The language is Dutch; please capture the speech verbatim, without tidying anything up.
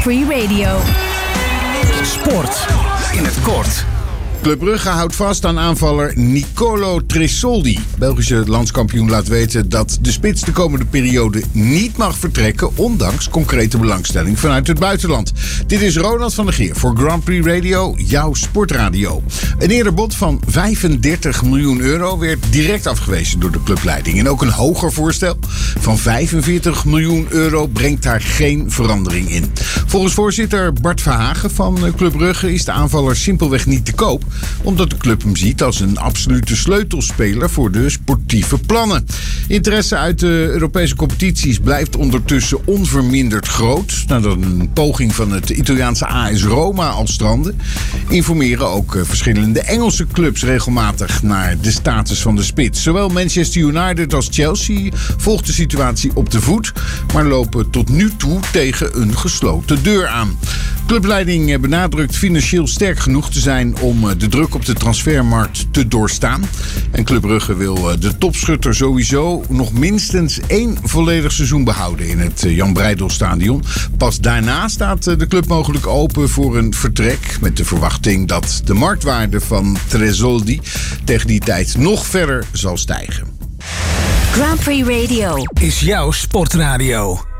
Prix Radio. Sport in het kort. Club Brugge houdt vast aan aanvaller Nicolo Tresoldi. Belgische landskampioen laat weten dat de spits de komende periode niet mag vertrekken, ondanks concrete belangstelling vanuit het buitenland. Dit is Ronald van der Geer voor Grand Prix Radio, jouw sportradio. Een eerder bod van vijfendertig miljoen euro werd direct afgewezen door de clubleiding. En ook een hoger voorstel van vijfenveertig miljoen euro brengt daar geen verandering in. Volgens voorzitter Bart Verhagen van Club Brugge is de aanvaller simpelweg niet te koop, omdat de club hem ziet als een absolute sleutelspeler voor de sportieve plannen. Interesse uit de Europese competities blijft ondertussen onverminderd groot, nadat een poging van het Italiaanse A S Roma al strandde. Informeren ook verschillende Engelse clubs regelmatig naar de status van de spits. Zowel Manchester United als Chelsea volgt de situatie op de voet, maar lopen tot nu toe tegen een gesloten deur aan. Clubleiding benadrukt financieel sterk genoeg te zijn om de druk op de transfermarkt te doorstaan. En Club Brugge wil de topschutter sowieso nog minstens één volledig seizoen behouden in het Jan Breydel-stadion. Pas daarna staat de club mogelijk open voor een vertrek, met de verwachting dat de marktwaarde van Tresoldi tegen die tijd nog verder zal stijgen. Grand Prix Radio Is jouw sportradio.